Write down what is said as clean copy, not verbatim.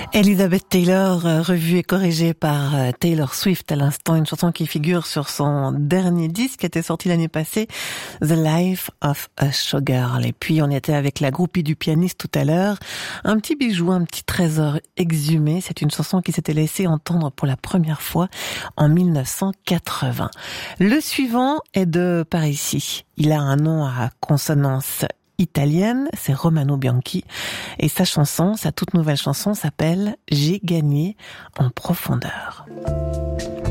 Elizabeth Taylor, revue et corrigée par Taylor Swift à l'instant, une chanson qui figure sur son dernier disque qui était sorti l'année passée, The Life of a Showgirl. Et puis on était avec la groupie du pianiste tout à l'heure, un petit bijou, un petit trésor exhumé. C'est une chanson qui s'était laissée entendre pour la première fois en 1980. Le suivant est de par ici. Il a un nom à consonance italienne, c'est Romano Bianchi, et sa chanson, sa toute nouvelle chanson s'appelle J'ai gagné en profondeur.